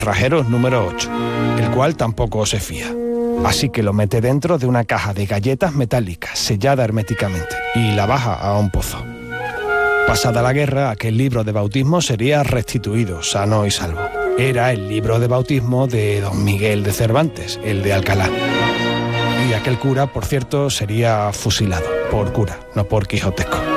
cerrajeros número 8, el cual tampoco se fía. Así que lo mete dentro de una caja de galletas metálicas, sellada herméticamente, y la baja a un pozo. Pasada la guerra, aquel libro de bautismo sería restituido, sano y salvo. Era el libro de bautismo de don Miguel de Cervantes, el de Alcalá. Y aquel cura, por cierto, sería fusilado, por cura, no por quijotesco.